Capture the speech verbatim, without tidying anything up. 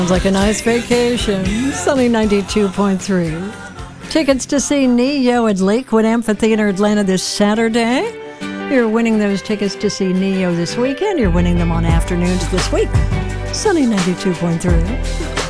Sounds like a nice vacation. Sunny ninety-two point three. Tickets to see Neo at Lakewood Amphitheater Atlanta this Saturday. You're winning those tickets to see Neo this weekend. You're winning them on afternoons this week. Sunny ninety-two point three.